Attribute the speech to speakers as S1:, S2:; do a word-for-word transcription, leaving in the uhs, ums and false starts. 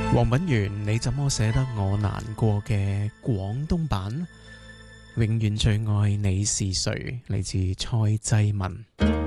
S1: 黃品源，你怎麼捨得我難過嘅廣東版？永遠最愛你是誰？嚟自蔡濟文。